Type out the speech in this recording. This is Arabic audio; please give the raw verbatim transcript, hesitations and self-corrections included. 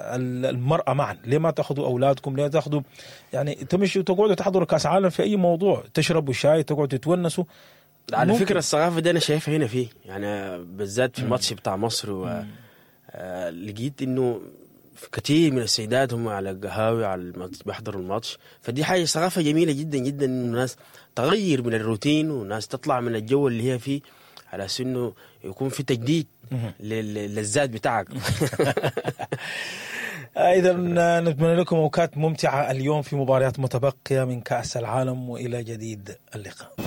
المرأة معا؟ ليه ما تأخذوا أولادكم؟ ليه تأخذوا يعني تمشوا تقعدوا تحضروا كأس عالم في أي موضوع، تشربوا شاي تقعدوا تتونسوا؟ على فكرة الثقافة دي أنا شايفها هنا فيه، يعني بالذات في الماتش بتاع مصر و... آه لقيت إنه كثير من السيدات هم على القهاوي على الماتش بيحضروا الماتش، فدي حاجة ثقافة جميلة جدا جدا إنه الناس تغير من الروتين والناس تطلع من الجو اللي هي فيه على أساس إنه يكون في تجديد للذات بتاعك. إذا نتمنى لكم أوقات ممتعة اليوم في مباريات متبقية من كأس العالم، وإلى جديد اللقاء.